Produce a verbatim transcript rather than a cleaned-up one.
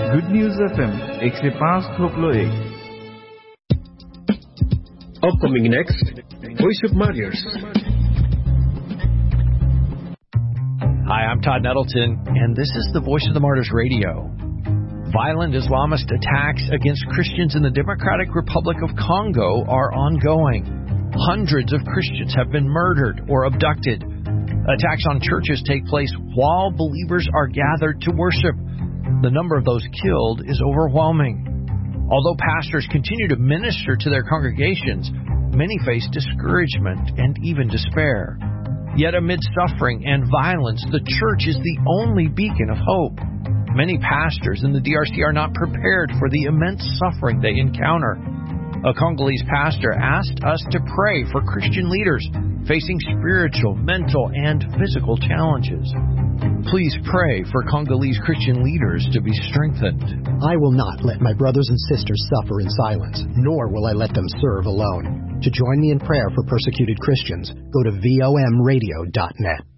Good news FM एक सौ पाँच थोपलो एक. Upcoming next, Voice of Martyrs. Hi, I'm Todd Nettleton, and this is the Voice of the Martyrs Radio. Violent Islamist attacks against Christians in the Democratic Republic of Congo are ongoing. Hundreds of Christians have been murdered or abducted. Attacks on churches take place while believers are gathered to worship. The number of those killed is overwhelming. Although pastors continue to minister to their congregations, many face discouragement and even despair. Yet amid suffering and violence, the church is the only beacon of hope. Many pastors in the D R C are not prepared for the immense suffering they encounter. A Congolese pastor asked us to pray for Christian leaders facing spiritual, mental, and physical challenges. Please pray for Congolese Christian leaders to be strengthened. I will not let my brothers and sisters suffer in silence, nor will I let them serve alone. To join me in prayer for persecuted Christians, go to V O M radio dot net.